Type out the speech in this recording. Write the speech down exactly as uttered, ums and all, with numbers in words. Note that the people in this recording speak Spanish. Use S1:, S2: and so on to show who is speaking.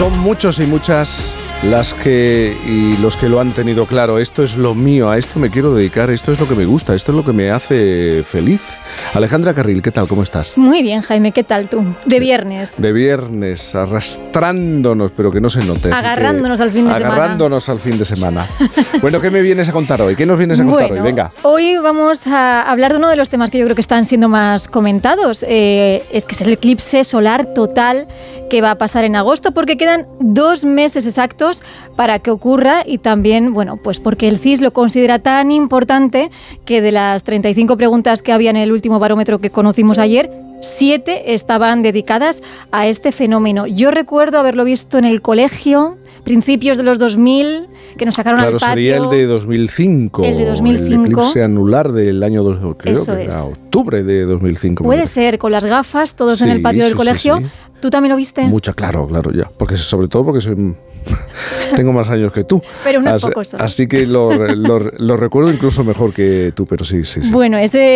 S1: Son muchos y muchas las que y los que lo han tenido claro. Esto es lo mío, a esto me quiero dedicar, esto es lo que me gusta, esto es lo que me hace feliz. Alejandra Carril, ¿qué tal? ¿Cómo estás?
S2: Muy bien, Jaime, ¿qué tal tú? De viernes.
S1: De viernes, arrastrándonos, pero que no se note.
S2: Agarrándonos al fin de semana.
S1: Agarrándonos al fin de semana. Bueno, ¿qué me vienes a contar hoy? ¿Qué nos vienes a contar
S2: bueno,
S1: hoy? Venga.
S2: Hoy vamos a hablar de uno de los temas que yo creo que están siendo más comentados. Eh, es que es el eclipse solar total que va a pasar en agosto, porque quedan dos meses exactos para que ocurra y también, bueno, pues porque el C I S lo considera tan importante que de las treinta y cinco preguntas que había en el último barómetro que conocimos ayer, siete estaban dedicadas a este fenómeno. Yo recuerdo haberlo visto en el colegio, principios de los dos mil, que nos sacaron
S1: claro,
S2: al patio.
S1: Sería el de dos mil cinco.
S2: El de dos mil cinco.
S1: El eclipse anular del año dos mil, creo
S2: Eso
S1: que
S2: es.
S1: era octubre de dos mil cinco.
S2: Puede ser, con las gafas, todos
S1: sí,
S2: en el patio
S1: sí,
S2: del colegio.
S1: Sí, sí.
S2: ¿Tú también lo viste?
S1: Mucha, claro, claro, ya. Porque sobre todo porque soy, tengo más años que tú.
S2: Pero unos
S1: así,
S2: pocos son.
S1: Así que lo, lo, lo recuerdo incluso mejor que tú, pero sí, sí, sí.
S2: Bueno, ese